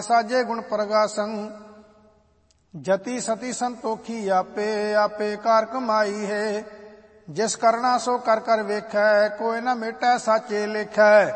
ਸਾਜੇ ਗੁਣ ਪ੍ਰਗਾਸੰ। ਜਤੀ ਸਤੀ ਸੰਤੋਖੀ ਆਪੇ, ਆਪੇ ਕਾਰ ਕਮਾਈ ਹੈ। ਜਿਸ ਕਰਨਾ ਸੋ ਕਰ ਕਰ ਵੇਖੈ, ਕੋਈ ਨਾ ਮੇਟੈ ਸਾਚੇ ਲੇਖੈ।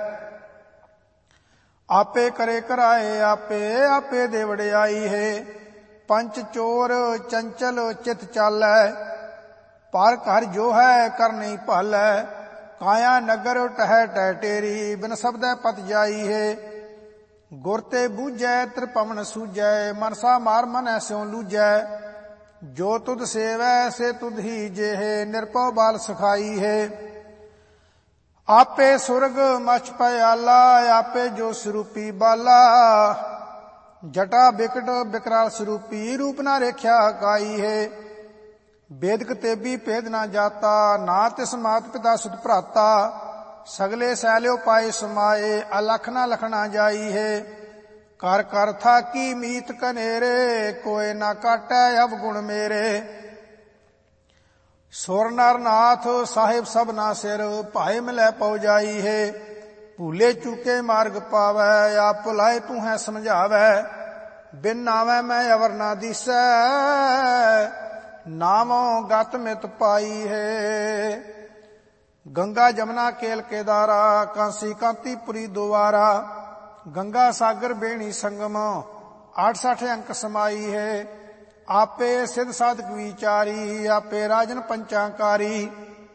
ਆਪੇ ਕਰੇ ਕਰਾਏ ਆਪੇ, ਆਪੇ ਦੇ ਵਡਿਆਈ ਹੈ। ਪੰਚ ਚੋਰ ਚੰਚਲ ਚਿਤ ਚਾਲੈ, ਪਰ ਘਰ ਜੋ ਹੈ ਕਰ ਨਹੀਂ ਭਾਲੈ। ਕਾਇਆ ਨਗਰ ਟਹਿ ਟਹਿ ਟੇਰੀ, ਬਿਨ ਸਬਦੈ ਪਤ ਜਾਈ ਹੈ। ਗੁਰ ਤੇ ਬੂਝੈ ਤ੍ਰਿਪਵਨ ਸੂਝੈ, ਮਨਸਾ ਮਾਰ ਮਨ ਐਸਿਉ ਲੂਝੈ। ਜੋ ਤੁਧ ਸੇਵੈ ਸੇ ਤੁਧ ਹੀ ਜੇਹ, ਨਿਰਭਉ ਬਾਲ ਸਖਾਈ ਹੈ। ਆਪੇ ਸੁਰਗ ਮਛ ਪਿਆਲਾ, ਆਪੇ ਜੋ ਸਰੂਪੀ ਬਾਲਾ। ਜਟਾ ਬਿਕਟ ਬਿਕਰਾਲ ਸਰੂਪੀ, ਰੂਪ ਨਾ ਰੇਖਿਆ ਕਾਈ ਹੈ। ਬੇਦਕ ਤੇਬੀ ਭੇਦ ਨਾ ਜਾਤਾ, ਨਾ ਤਿਸ ਮਾਤ ਪਿਤਾ ਸੁਤ ਭਰਾਤਾ। ਸਗਲੇ ਸੈਲਿਓ ਪਾਏ ਸਮਾਏ, ਅਲਖ ਨਾ ਲਖਣਾ ਜਾਈ ਹੈ। ਕਰ ਕਰ ਥਾਕੀ ਮੀਤ ਕਨੇਰੇ, ਕੋਏ ਨਾ ਕਾਟੈ ਅਵਗੁਣ ਮੇਰੇ। ਸੁਰ ਨਰ ਨਾਥ ਸਾਹਿਬ ਸਭਨਾ ਸਿਰ, ਭਾਏ ਮਿਲੈ ਪਉ ਜਾਈ ਹੈ। ਭੂਲੇ ਚੂਕੇ ਮਾਰਗ ਪਾਵੈ, ਆਪ ਭੁਲਾਏ ਤੂੰ ਹੈ ਸਮਝਾਵੈ। ਬਿਨ ਨਾਵੈ ਮੈਂ ਅਵਰ ਨਾ ਦੀਸੈ, ਨਾਮੋਂ ਗਤ ਮਿਤ ਪਾਈ ਹੈ। ਗੰਗਾ ਜਮਨਾ ਕੇਲ ਕੇਦਾਰਾ, ਕਾਂਸੀ ਕਾਂਤੀਪੁਰੀ ਦੁਆਰਾ। ਗੰਗਾ ਸਾਗਰ ਬੇਣੀ ਸੰਗਮ, 68 ਅੰਕ ਸਮਾਈ ਹੈ। ਆਪੇ ਸਿਧ ਸਾਧਕ ਵਿਚਾਰੀ, ਆਪੇ ਰਾਜਨ ਪੰਚਾਕਾਰੀ।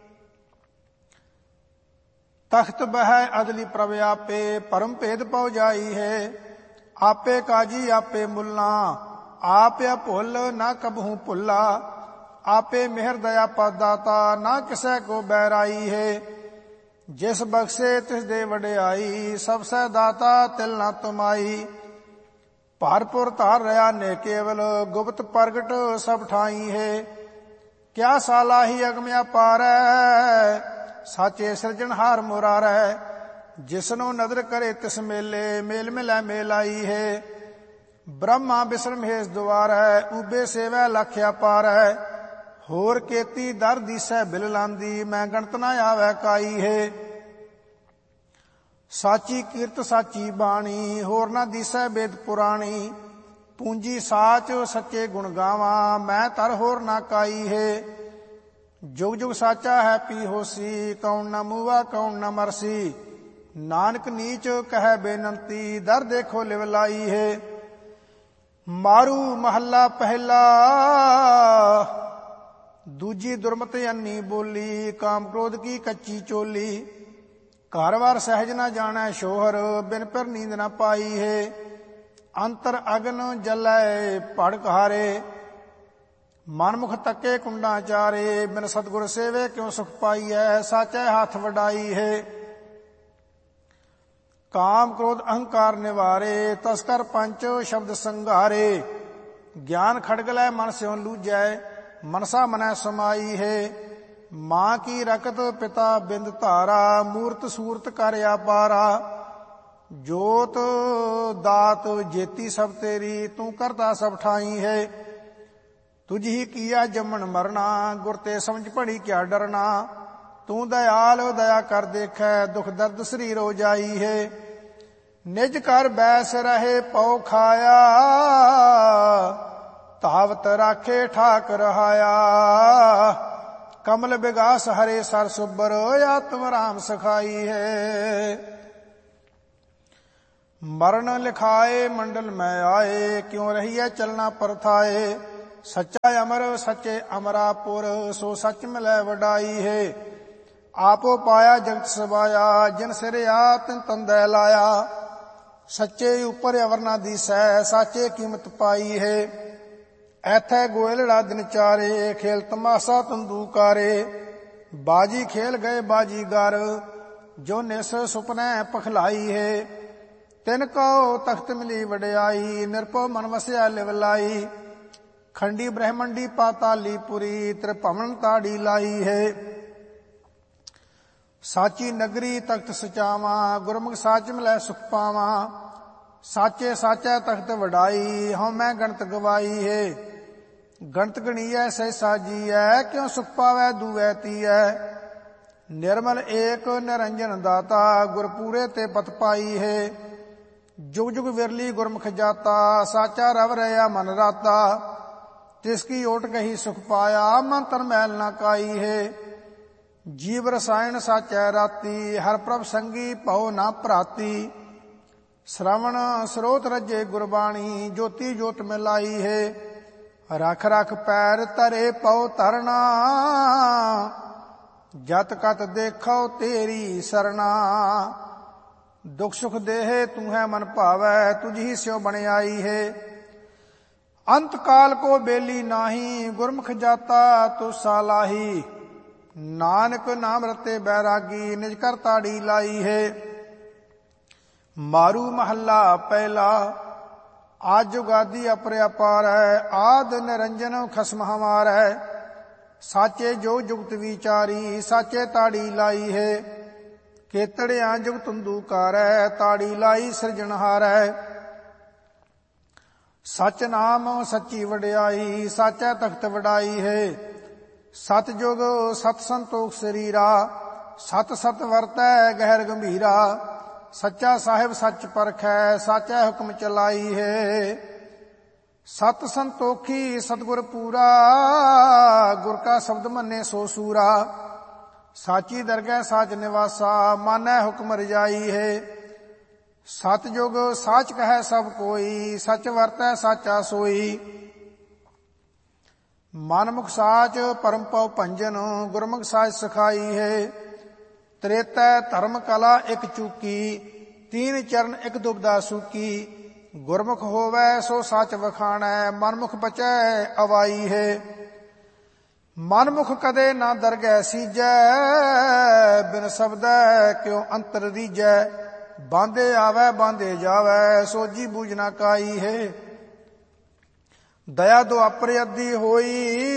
ਤਖਤ ਬਹਿ ਅਦਲੀ ਪ੍ਰਭ ਆਪੇ, ਪਰਮ ਭੇਦ ਪਉ ਜਾਈ ਹੈ। ਆਪੇ ਕਾਜੀ ਆਪੇ ਮੁੱਲਾ, ਆਪੇ ਭੁੱਲ ਨਾ ਕਬਹੂ ਭੁੱਲਾ। ਆਪੇ ਮਿਹਰ ਦਇਆ ਪਤ ਦਾਤਾ, ਨਾ ਕਿਸੇ ਕੋ ਬੈਰਾਈ ਹੈ। ਜਿਸ ਬਖਸ਼ੇ ਤਿਸ ਦੇ ਵਡਿਆਈ, ਸਭ ਸਹਿ ਦਾਤਾ ਤਿਲ ਨਾ ਤੁਮਾਈ। ਭਰਪੁਰ ਧਾਰ ਰਿਆ ਨੇ ਕੇਵਲ, ਗੁਪਤ ਪ੍ਰਗਟ ਸਭ ਠਾਈ ਹੈ। ਕਿਆ ਸਾਲਾਹੀ ਅਗਮ ਅਪਾਰੈ, ਸਾਚੇ ਸਿਰਜਣਹਾਰ ਮੁਰਾਰੈ। ਜਿਸਨੂੰ ਨਦਰ ਕਰੇ ਤਿਸ ਮੇਲੇ, ਮੇਲ ਮਿਲੈ ਮੇਲ ਆਈ ਹੈ। ਬ੍ਰਹਮਾ ਬਿਸਰ ਮਹੇਸ਼ ਦੁਆਰੈ, ਊਬੇ ਸੇਵੈ ਲਖ ਅਪਾਰੈ। ਹੋਰ ਕੇਤੀ ਦਰ ਦੀਸੈ ਬਿਲ ਲਾਂਦੀ, ਮੈਂ ਗਣਤ ਨਾ ਆਵੈ ਕਾਈ ਹੈ। ਸਾਚੀ ਕੀਰਤ ਸਾਚੀ ਬਾਣੀ, ਹੋਰ ਨਾ ਦੀਸੈ ਬੇਦ ਪੁਰਾਣੀ। ਪੂੰਜੀ ਸਾਚ ਸੱਚੇ ਗੁਣ ਗਾਵਾਂ, ਮੈਂ ਤਰ ਹੋਰ ਨਾ ਕਾਈ ਹੈ। ਜੁਗ ਜੁਗ ਸਾਚਾ ਹੈ ਪੀ ਹੋਸੀ, ਕੌਣ ਨਾ ਮੂਵਾ ਕੌਣ ਨਾ ਮਰਸੀ। ਨਾਨਕ ਨੀਚ ਕਹਿ ਬੇਨੰਤੀ, ਦਰ ਦੇਖੋ ਲਿਵ ਲਾਈ ਹੈ। ਮਾਰੂ ਮਹੱਲਾ ਪਹਿਲਾ, ਦੂਜੀ ਦੁਰਮਤ ਅੰਨੀ ਬੋਲੀ। ਕਾਮ ਕ੍ਰੋਧ ਕੀ ਕੱਚੀ ਚੋਲੀ, ਘਰ ਵਾਰ ਸਹਿਜ ਨਾ ਜਾਣੈ ਸ਼ੋਹਰ। ਬਿਨ ਪਰ ਨੀਂਦ ਨਾ ਪਾਈ ਹੈ। ਅੰਤਰ ਅਗਨ ਜਲੈ ਭੜਕ ਹਾਰੇ, ਮਨਮੁਖ ਤੱਕੇ ਕੁੰਡਾਂ ਚਾਰੇ। ਬਿਨ ਸਤਿਗੁਰ ਸੇਵੇ ਕਿਉ ਸੁਖ ਪਾਈਐ, ਸਾਚੈ ਹੱਥ ਵਡਾਈ ਹੈ। ਕਾਮ ਕ੍ਰੋਧ ਅਹੰਕਾਰ ਨਿਵਾਰੇ, ਤਸਕਰ ਪੰਚ ਸ਼ਬਦ ਸੰਘਾਰੇ। ਗਿਆਨ ਖੜਗ ਲੈ ਮਨ ਸਿਉ ਲੂਝੈ, ਮਨਸਾ ਮਨੈ ਸਮਾਈ ਹੈ। ਮਾਂ ਕੀ ਰਕਤ ਪਿਤਾ ਬਿੰਦ ਧਾਰਾ, ਮੂਰਤ ਸੂਰਤ ਕਰ ਆਪਾਰਾ। ਜੋਤ ਦਾਤ ਜੇਤੀ ਸਭ ਤੇਰੀ, ਤੂੰ ਕਰਤਾ ਸਭ ਠਾਈ ਹੈ। ਤੁਝ ਹੀ ਕੀਆ ਜੰਮਣ ਮਰਨਾ, ਗੁਰ ਤੇ ਸਮਝ ਪੜੀ ਕਿਆ ਡਰਨਾ। ਤੂੰ ਦਇਆਲ ਦਇਆ ਕਰ ਦੇਖੈ, ਦੁਖ ਦਰਦ ਸਰੀਰ ਹੋ ਜਾਈ ਹੈ। ਨਿਜ ਕਰ ਬੈਸ ਰਹੇ ਪਉ ਖਾਇਆ, ਧਾਵਤ ਰਾਖੇ ਠਾਕ ਰਹਾਇਆ। ਕਮਲ ਬਿਗਾਸ ਹਰੇ ਸਰ ਸੁਬਰ, ਆਤਮ ਰਾਮ ਸਖਾਈ ਹੈ। ਮਰਨ ਲਿਖਾਏ ਮੰਡਲ ਮੈਂ ਆਏ, ਕਿਉ ਰਹੀਐ ਚਲਣਾ ਪਰਥਾਏ। ਸੱਚਾ ਅਮਰ ਸੱਚੇ ਅਮਰਾਪੁਰ, ਸੋ ਸੱਚ ਮਿਲੈ ਵਡਾਈ ਹੈ। ਆਪੋ ਪਾਇਆ ਜਗਤ ਸਬਾਇਆ, ਜਿਨ ਸਿਰਿਆ ਤਿਨ ਤੰਦੈ ਲਾਇਆ। ਸੱਚੇ ਉਪਰ ਅਵਰ ਨਾ ਦੀਸੈ, ਸਾਚੇ ਕੀਮਤ ਪਾਈ ਹੈ। ਐਥੈ ਗੋਇਲੜਾ ਦਿਨ ਚਾਰੇ, ਖੇਲ ਤਮਾਸਾ ਤੰਦੂਕਾਰੇ। ਬਾਜੀ ਖੇਲ ਗਏ ਬਾਜੀਗਰ, ਜੋ ਨਿਸ ਸੁਪਨੈ ਪਖਲਾਈ ਹੈ। ਤਿਨ ਕਉ ਤਖਤ ਮਿਲੀ ਵਡਿਆਈ, ਨਿਰਭਉ ਮਨ ਵਸਿਆ ਲਿਵ ਲਾਈ। ਖੰਡੀ ਬ੍ਰਹਮੰਡੀ ਪਾਤਾਲੀ ਪੁਰੀ, ਤ੍ਰਿਭਵਨ ਤਾੜੀ ਲਾਈ ਹੈ। ਸਾਚੀ ਨਗਰੀ ਤਖਤ ਸਚਾਵਾਂ, ਗੁਰਮੁਖ ਸਾਚ ਮਿਲੈ ਸੁਖ ਪਾਵਾਂ। ਸਾਚੇ ਸਾਚੈ ਤਖਤ ਵਡਾਈ, ਹਉ ਮੈਂ ਗਣਤ ਗਵਾਈ ਹੈ। ਗਣਤ ਗਣੀਐ ਸਹਿਸਾ ਜੀਐ, ਕਿਉ ਸੁਖ ਪਾਵੈ ਦੂਵੈ ਤੀਐ। ਨਿਰਮਲ ਏਕ ਨਿਰੰਜਨ ਦਾਤਾ, ਗੁਰ ਪੂਰੇ ਤੇ ਪਤ ਪਾਈ ਹੈ। जुग जुग विरली गुरमुख जाता, साचा रव रया मन राता। तिसकी ओट कही सुख पाया, मन तन मैल ना काई है। जीव रसायन साचै राती, हर प्रभ संगी पौ ना भ्राती। श्रवण स्रोत रजे गुरबाणी, ज्योति ज्योत मिलाई है। रख रख पैर तरे पौ तरना, जत कत देखो तेरी सरना। दुख सुख देहे तू है मन भावै, तुझी स्यो बन आई है। अंत काल को बेली नाही, गुरमुख जाता तो सालाही। नानक नाम रते बैरागी, निज कर ताड़ी लाई है। मारू महला पहला, आज जुगादी अपर अपार है। आद निरंजन खसम हमार है। साचे जो जुगत विचारी, साचे ताड़ी लाई है। केतड़िया जुग तुंदूकार है, ताड़ी लाई सिरजनहार है। सच नाम सच्ची वड्याई, साचा तख्त वडाई है। सत जुग सत संतोख शरीरा, सत सत वरतै गहर गंभीरा। सच्चा साहिब सच परखै, साचा हुक्म चलाई है। सत संतोखी सतगुर पूरा, गुर का शब्द मन्ने सो सूरा। साची दरगह साच निवासा, मानै हुक्म रजाई है। सत जुग साच कहे सब कोई, सच वरतै साचा सोई। मनमुख साच परम पव भंजन, गुरमुख साच सिखाई है। त्रेतै धर्म कला एक चूकी, तीन चरण एक दुबदा सूकी। गुरमुख होवै सो साच वखाणै, मनमुख बचै अवाई है। मनमुख कदे ना दरगह सीजै, बिन शब्दै क्यों अंतर रीजै। बांधे आवे बांधे जावे, सोजी बूझना काई है। दया दो अपर अद्धी होई,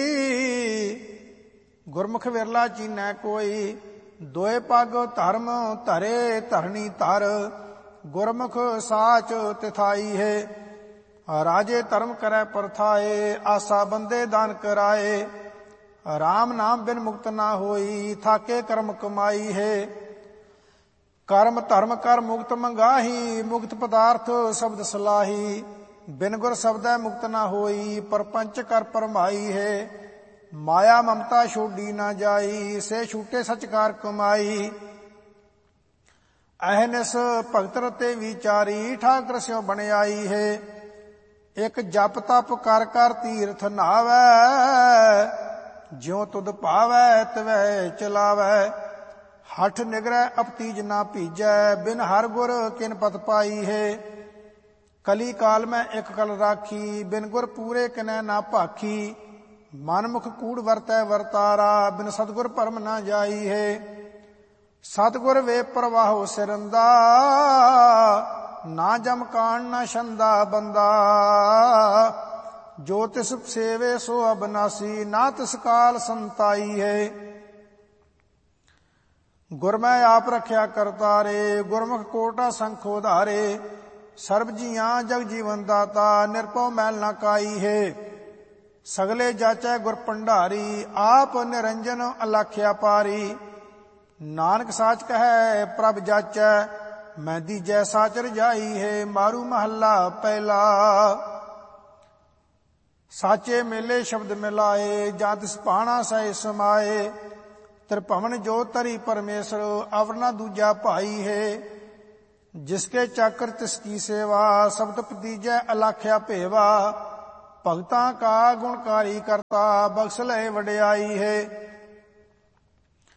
गुरमुख विरला चीनै कोई। दोए पग धर्म धरे धरनी धर, गुरमुख साच तिथाई है। राजे धर्म करे परथाए, आसा बंदे दान कराए। राम नाम बिन मुक्त ना होई, थाके कर्म कमाई है। कर्म धर्म कर मुक्त मंगाही, मुक्त पदार्थ शब्द सलाही। बिन गुर शब्दै मुक्त ना होई, परपंच कर परमाई है। माया ममता छोड़ी ना जाई, से छूटे सचकार कमाई। अहनिस भगत रते विचारी, ठाकर स्यों बन आई है। एक जप तप कर कर तीर्थ नावै, ज्यों तुद पावै तिवै चलावै। हठ निगरह अपतीज ना भीजै, बिन हर गुर किन पत पाई है। कली काल में एक कल राखी, बिन गुर पूरे किनै ना भाखी। मनमुख कूड़ वरतै वरतारा, बिन सतगुर परम ना जाई है। सतगुर वे प्रवाहो सिरंदा, ना जम कान ना छंदा बंदा। जो तिस सेवे सो अबनासी, ना तिस काल संताई है। गुर मैं आप रख्या करतारे, गुरमुख कोटा संखो धारे। सर्ब जियां जग जीवन दाता, निरपौ मैल ना काई है। सगले जाचै गुर भंडारी, आप निरंजन अलाख्या पारी। नानक साच कहे प्रभ जाचै, मैं दीजै साच रजाई है। मारू महला पहला, साचे मेले शब्द मिलाए, जां तिस पाणा सह समाए। त्रिभवन जो तरी परमेश्वर, अवर ना दूजा भाई है। जिसके चाकर तिसकी सेवा, शब्द पतीजै अलाख्या भेवा। भगतां का गुणकारी करता, बख्श लय वड्याई है।